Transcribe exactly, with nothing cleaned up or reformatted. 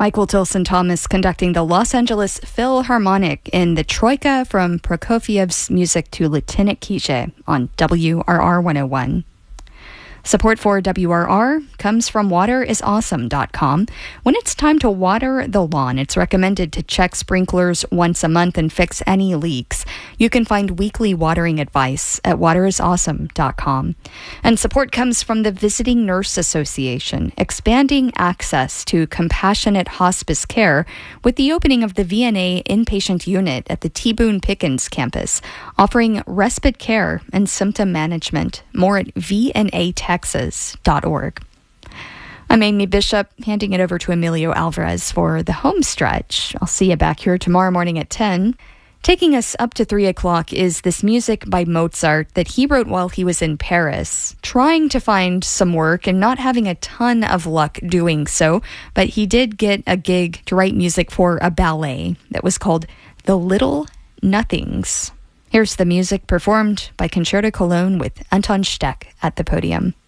Michael Tilson Thomas conducting the Los Angeles Philharmonic in the Troika from Prokofiev's music to Lieutenant Quiche on W R R one oh one. Support for W R R comes from water is awesome dot com. When it's time to water the lawn, it's recommended to check sprinklers once a month and fix any leaks. You can find weekly watering advice at water is awesome dot com. And support comes from the Visiting Nurse Association, expanding access to compassionate hospice care with the opening of the V N A inpatient unit at the T. Boone Pickens campus, offering respite care and symptom management. More at V N A Texas dot org. I'm Amy Bishop, handing it over to Emilio Alvarez for the home stretch. I'll see you back here tomorrow morning at ten. Taking us up to three o'clock is this music by Mozart that he wrote while he was in Paris, trying to find some work and not having a ton of luck doing so, but he did get a gig to write music for a ballet that was called The Little Nothings. Here's the music performed by Concerto Cologne with Anton Steck at the podium.